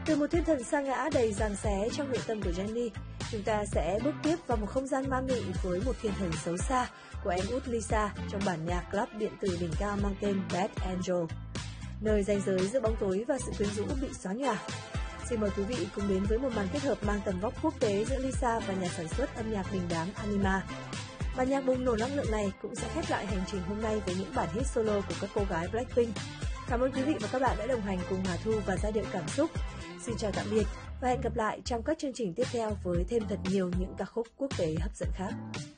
Từ một thiên thần sa ngã đầy giằng xé trong nội tâm của Jennie, chúng ta sẽ bước tiếp vào một không gian ma mị với một thiên thần xấu xa của em út Lisa trong bản nhạc club điện tử đỉnh cao mang tên Bad Angel, nơi ranh giới giữa bóng tối và sự quyến rũ bị xóa nhòa. Xin mời quý vị cùng đến với một màn kết hợp mang tầm vóc quốc tế giữa Lisa và nhà sản xuất âm nhạc đình đám Anima. Bản nhạc bùng nổ năng lượng này cũng sẽ khép lại hành trình hôm nay với những bản hit solo của các cô gái Blackpink. Cảm ơn quý vị và các bạn đã đồng hành cùng Hà Thu và Giai điệu cảm xúc. Xin chào tạm biệt và hẹn gặp lại trong các chương trình tiếp theo với thêm thật nhiều những ca khúc quốc tế hấp dẫn khác.